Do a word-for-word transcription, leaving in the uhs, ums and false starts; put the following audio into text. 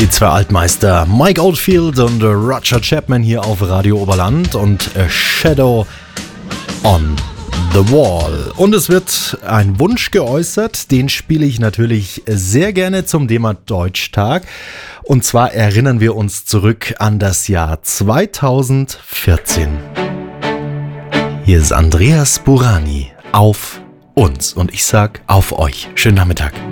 Die zwei Altmeister Mike Oldfield und Roger Chapman hier auf Radio Oberland und A Shadow on the Wall. Und es wird ein Wunsch geäußert, den spiele ich natürlich sehr gerne zum Thema Deutschtag. Und zwar erinnern wir uns zurück an das Jahr zweitausendvierzehn. Hier ist Andreas Burani auf uns und ich sag auf euch. Schönen Nachmittag.